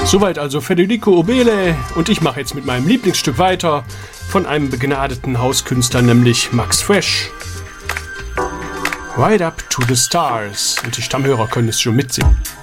Soweit also Federico Obele und ich mache jetzt mit meinem Lieblingsstück weiter von einem begnadeten Hauskünstler, nämlich Max Fresh. Right Up to the Stars. Und die Stammhörer können es schon mitsingen.